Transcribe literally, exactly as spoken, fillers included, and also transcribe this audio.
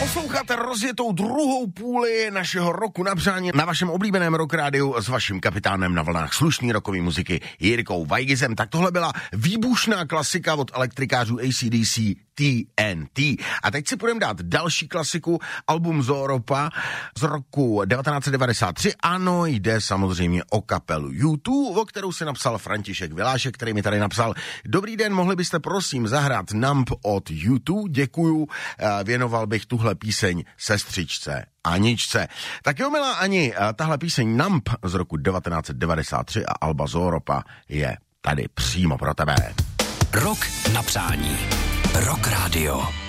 Posloucháte rozjetou druhou půli našeho roku na přání na vašem oblíbeném Rock Rádiu s vaším kapitánem na vlnách slušný rokový muziky Jirkou Vajgizem. Tak tohle byla výbušná klasika od elektrikářů A C D C T N T. A teď si půjdeme dát další klasiku, album Zooropa z roku devatenáct set devadesát tři. Ano, jde samozřejmě o kapelu U dva, o kterou si napsal František Vilášek, který mi tady napsal: Dobrý den, mohli byste prosím zahrát Numb od U dva? Děkuju, věnoval bych tuhle píseň sestřičce Aničce. Tak jo, milá Ani, tahle píseň Numb z roku devatenáct set devadesát tři a alba Zooropa je tady přímo pro tebe. Rok na přání. Rock Radio.